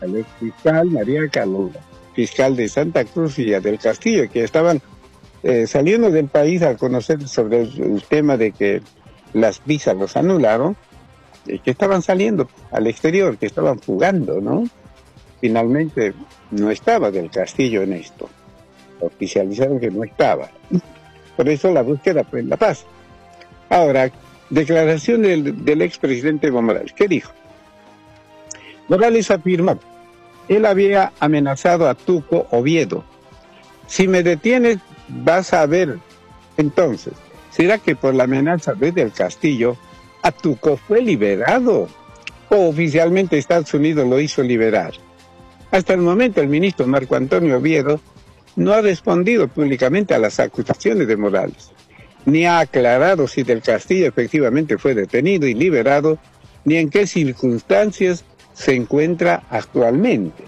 al ex fiscal Mariaca, al fiscal de Santa Cruz y a del Castillo, que estaban saliendo del país a conocer sobre el tema de que las visas los anularon, que estaban saliendo al exterior, que estaban fugando, ¿no? Finalmente no estaba del Castillo en esto. Oficializaron que no estaba. Por eso la búsqueda fue en La Paz. Ahora, declaración del expresidente Evo Morales. ¿Qué dijo? Morales afirmó, él había amenazado a Tuco Oviedo. Si me detienes, vas a ver. Entonces, ¿será que por la amenaza desde el Castillo, a Tuco fue liberado? ¿O oficialmente Estados Unidos lo hizo liberar? Hasta el momento, el ministro Marco Antonio Oviedo no ha respondido públicamente a las acusaciones de Morales, ni ha aclarado si del Castillo efectivamente fue detenido y liberado, ni en qué circunstancias se encuentra actualmente.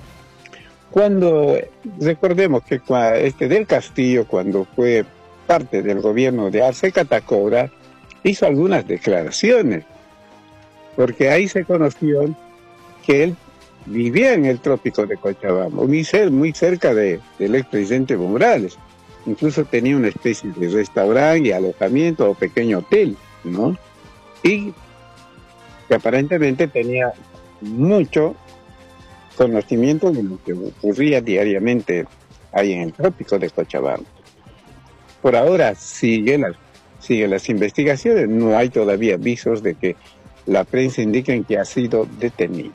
Recordemos que del Castillo, cuando fue parte del gobierno de Arce Catacora, hizo algunas declaraciones, porque ahí se conoció que él vivía en el trópico de Cochabamba, muy cerca del expresidente Evo Morales. Incluso tenía una especie de restaurante y alojamiento o pequeño hotel, ¿no? Y que aparentemente tenía mucho conocimiento de lo que ocurría diariamente ahí en el trópico de Cochabamba. Por ahora sigue las investigaciones, no hay todavía avisos de que la prensa indique que ha sido detenido.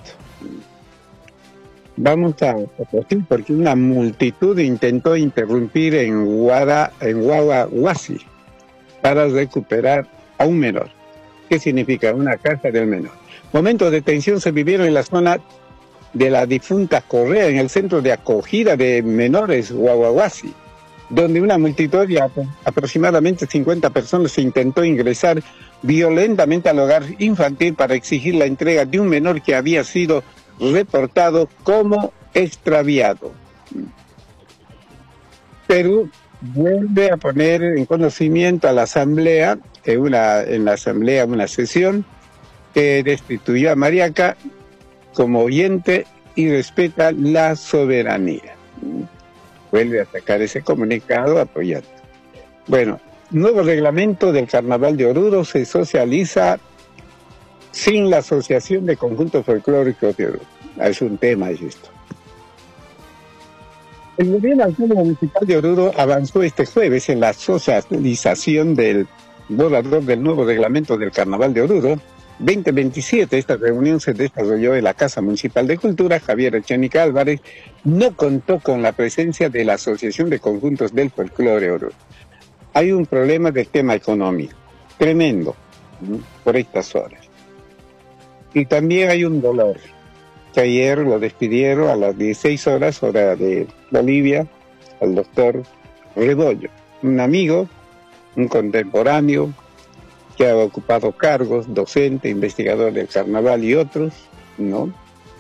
Vamos a proseguir porque una multitud intentó interrumpir en Guaguaguasi para recuperar a un menor. ¿Qué significa? Una casa del menor. Momentos de tensión se vivieron en la zona de la difunta Correa, en el centro de acogida de menores Guaguaguasi, donde una multitud de aproximadamente 50 personas se intentó ingresar violentamente al hogar infantil para exigir la entrega de un menor que había sido reportado como extraviado. Perú vuelve a poner en conocimiento a la Asamblea, en la Asamblea una sesión que destituyó a Mariaca como oyente y respeta la soberanía. Vuelve a sacar ese comunicado apoyando. Bueno, nuevo reglamento del Carnaval de Oruro se socializa sin la Asociación de Conjuntos Folclóricos de Oruro. Es un tema, es esto. El gobierno autónomo municipal de Oruro avanzó este jueves en la socialización del borrador del nuevo reglamento del Carnaval de Oruro 2027. Esta reunión se desarrolló en la Casa Municipal de Cultura. Javier Echenique Álvarez no contó con la presencia de la Asociación de Conjuntos del Folclore Oruro. Hay un problema del tema económico tremendo, ¿no?, por estas horas. Y también hay un dolor, que ayer lo despidieron a las 16 horas, hora de Bolivia, al doctor Rebollo, un amigo, un contemporáneo, que ha ocupado cargos, docente, investigador del carnaval y otros, ¿no?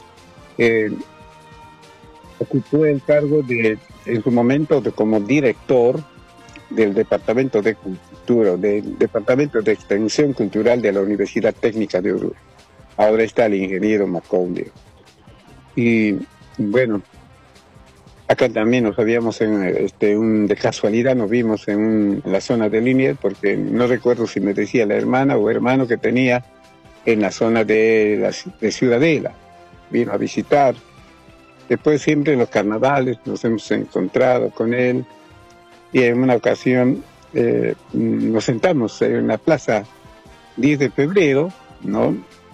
Ocupó el cargo en su momento como director del Departamento de Cultura, del Departamento de Extensión Cultural de la Universidad Técnica de Oruro. Ahora está el ingeniero Macaulay. Y bueno, acá también nos habíamos de casualidad nos vimos en la zona de Liniers, porque no recuerdo si me decía la hermana o hermano que tenía en la zona de Ciudadela. Vino a visitar. Después siempre en los carnavales nos hemos encontrado con él, y en una ocasión nos sentamos en la plaza 10 de febrero, ¿no?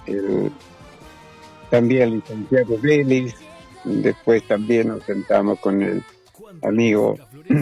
También el licenciado Vélez. Después también nos sentamos con el amigo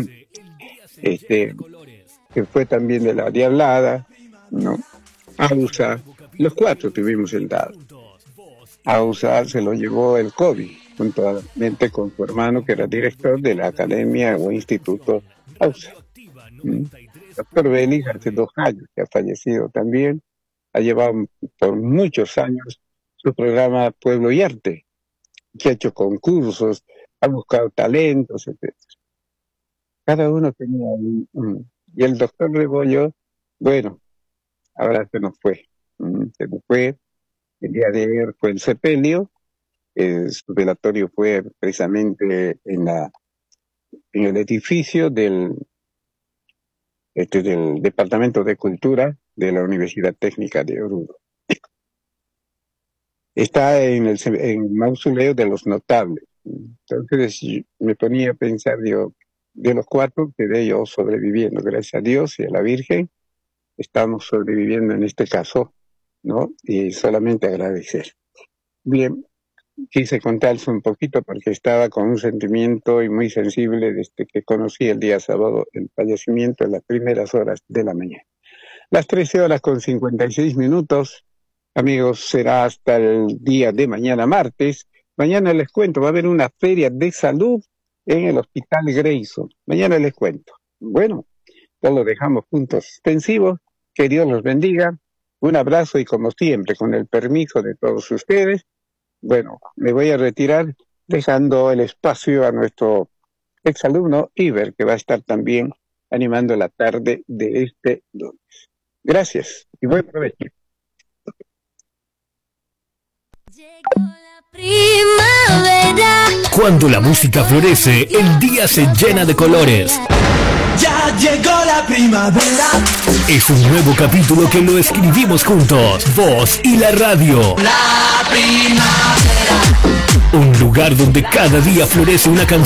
que fue también de la Diablada, ¿no? Ausa. Los cuatro estuvimos sentados. Ausa se lo llevó el COVID, juntamente con su hermano, que era director de la academia o instituto Ausa. Doctor Vélez, hace 2 años que ha fallecido también, ha llevado por muchos años su programa Pueblo y Arte, que ha hecho concursos, ha buscado talentos, etc. Cada uno tenía y el doctor Rebollo, bueno, ahora se nos fue. Se nos fue. El día de ayer fue el sepelio, Su velatorio fue precisamente en el edificio del Departamento de Cultura de la Universidad Técnica de Oruro. Está en el mausoleo de los notables. Entonces me ponía a pensar, yo, de los 4 quedé yo sobreviviendo, gracias a Dios y a la Virgen, estamos sobreviviendo en este caso, ¿no? Y solamente agradecer. Bien, quise contarles un poquito porque estaba con un sentimiento y muy sensible desde que conocí el día sábado el fallecimiento en las primeras horas de la mañana. Las 13:56. Amigos, será hasta el día de mañana, martes. Mañana les cuento, va a haber una feria de salud en el Hospital Grayson. Mañana les cuento. Bueno, ya lo dejamos puntos suspensivos. Que Dios los bendiga. Un abrazo y como siempre, con el permiso de todos ustedes, bueno, me voy a retirar dejando el espacio a nuestro exalumno Iber, que va a estar también animando la tarde de este lunes. Gracias y buen provecho. Llegó la primavera. Cuando la música florece, el día se llena de colores. Ya llegó la primavera. Es un nuevo capítulo que lo escribimos juntos, vos y la radio. La primavera. Un lugar donde cada día florece una canción.